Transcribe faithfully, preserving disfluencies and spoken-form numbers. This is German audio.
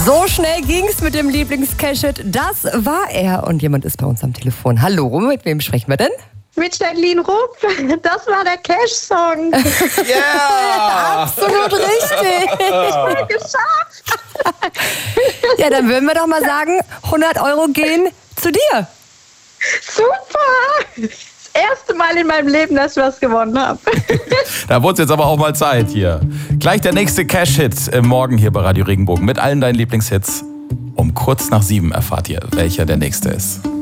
So schnell ging's mit dem Lieblings-Cash-Hit. Das war er. Und jemand ist bei uns am Telefon. Hallo, mit wem sprechen wir denn? Mit Jacqueline Rupp. Das war der Cash-Song. Ja! Yeah. Absolut richtig. Geschafft. Ja, dann würden wir doch mal sagen, hundert Euro gehen zu dir. Super. Das erste Mal in meinem Leben, dass ich was gewonnen habe. Da wurde es jetzt aber auch mal Zeit hier. Gleich der nächste Cash-Hit äh, morgen hier bei Radio Regenbogen mit allen deinen Lieblingshits. Um kurz nach sieben erfahrt ihr, welcher der nächste ist.